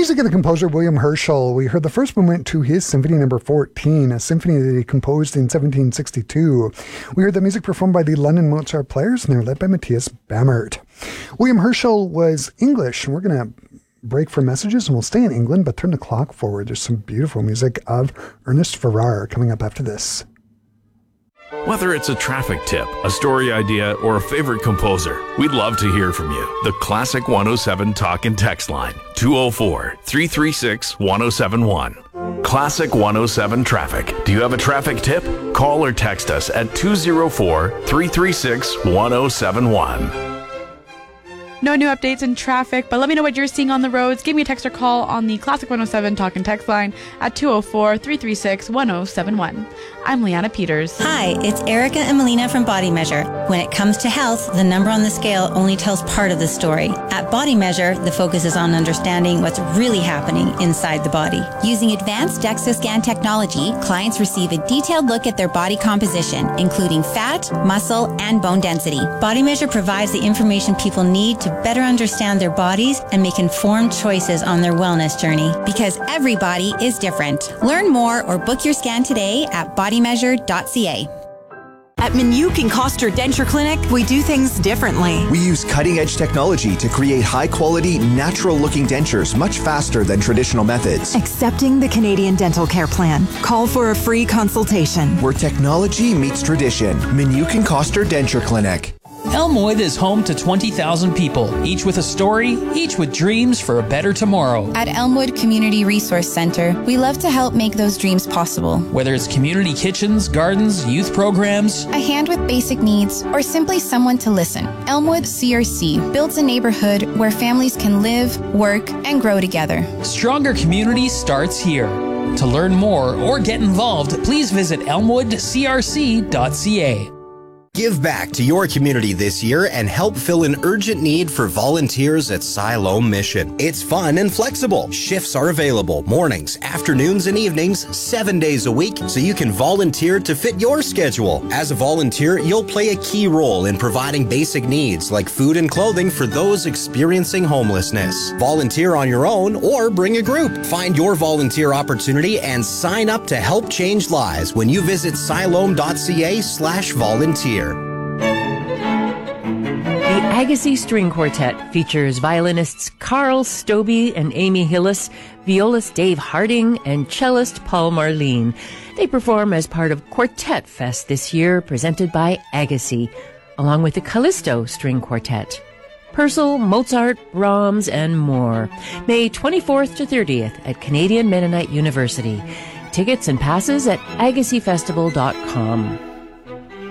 Music of the composer William Herschel. We heard the first movement to his Symphony Number 14, a symphony that he composed in 1762. We heard the music performed by the London Mozart Players, and they're led by Matthias Bammert. William Herschel was English, and we're going to break for messages, and we'll stay in England, but turn the clock forward. There's some beautiful music of Ernest Farrar coming up after this. Whether it's a traffic tip, a story idea, or a favorite composer, we'd love to hear from you. The Classic 107 Talk and Text line, 204-336-1071. Classic 107 Traffic. Do you have a traffic tip? Call or text us at 204-336-1071. No new updates in traffic, but let me know what you're seeing on the roads. Give me a text or call on the Classic 107 Talk and Text line at 204-336-1071. I'm Leanna Peters. Hi, it's Erica and Melina from Body Measure. When it comes to health, the number on the scale only tells part of the story. At Body Measure, the focus is on understanding what's really happening inside the body. Using advanced DEXA scan technology, clients receive a detailed look at their body composition, including fat, muscle, and bone density. Body Measure provides the information people need to better understand their bodies and make informed choices on their wellness journey, because every body is different. Learn more or book your scan today at bodymeasure.ca. At Minuk and Koster Denture Clinic, we do things differently. We use cutting-edge technology to create high-quality, natural-looking dentures much faster than traditional methods. Accepting the Canadian Dental Care Plan. Call for a free consultation. Where technology meets tradition. Minuk and Koster Denture Clinic. Elmwood is home to 20,000 people, each with a story, each with dreams for a better tomorrow. At Elmwood Community Resource Center, we love to help make those dreams possible. Whether it's community kitchens, gardens, youth programs, a hand with basic needs, or simply someone to listen, Elmwood CRC builds a neighborhood where families can live, work, and grow together. Stronger community starts here. To learn more or get involved, please visit elmwoodcrc.ca. Give back to your community this year and help fill an urgent need for volunteers at Siloam Mission. It's fun and flexible. Shifts are available mornings, afternoons, and evenings, 7 days a week, so you can volunteer to fit your schedule. As a volunteer, you'll play a key role in providing basic needs like food and clothing for those experiencing homelessness. Volunteer on your own or bring a group. Find your volunteer opportunity and sign up to help change lives when you visit siloam.ca/volunteer. The Agassiz String Quartet features violinists Carl Stobie and Amy Hillis, violist Dave Harding, and cellist Paul Marlene. They perform as part of Quartet Fest this year, presented by Agassiz, along with the Callisto String Quartet. Purcell, Mozart, Brahms, and more. May 24th to 30th at Canadian Mennonite University. Tickets and passes at agassizfestival.com.